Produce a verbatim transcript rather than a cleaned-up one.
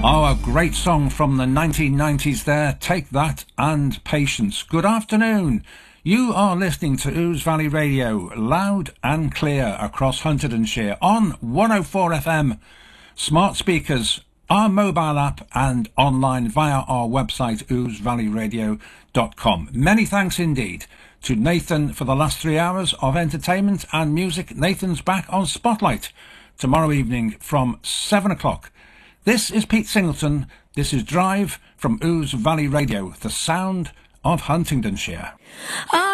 Oh, a great song from the nineteen nineties there, Take That and Patience. Good afternoon. You are listening to Ouse Valley Radio, loud and clear across Huntingdonshire on one oh four F M, smart speakers, our mobile app and online via our website ouse valley radio dot com. Many thanks indeed to Nathan for the last three hours of entertainment and music. Nathan's back on Spotlight tomorrow evening from seven o'clock. This is Pete Singleton. This is Drive from Ouse Valley Radio, the sound of Huntingdonshire.